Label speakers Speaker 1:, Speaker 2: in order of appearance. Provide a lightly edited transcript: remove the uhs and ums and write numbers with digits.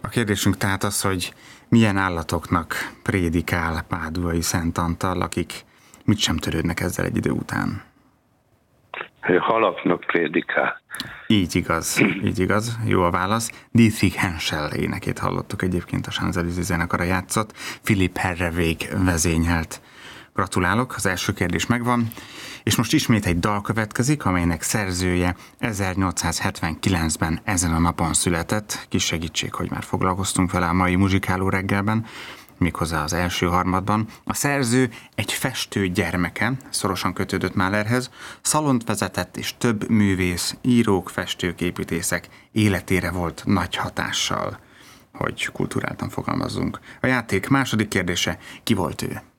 Speaker 1: A kérdésünk tehát az, hogy milyen állatoknak prédikál Páduvai Szent Antal, akik mit sem törődnek ezzel egy idő után.
Speaker 2: Halaknak prédikál.
Speaker 1: Így igaz, jó a válasz. Dietrich Henschel énekét hallottuk egyébként, a Champs-Élysées zenekara játszott, Philipp Herreweg vezényelt. Gratulálok, az első kérdés megvan, és most ismét egy dal következik, amelynek szerzője 1879-ben ezen a napon született. Kis segítség, hogy már foglalkoztunk vele a mai muzsikáló reggelben, méghozzá az első harmadban. A szerző egy festő gyermeke, szorosan kötődött Mahlerhez, szalont vezetett, és több művész, írók, festők, építészek életére volt nagy hatással, hogy kulturáltan fogalmazzunk. A játék második kérdése, ki volt ő?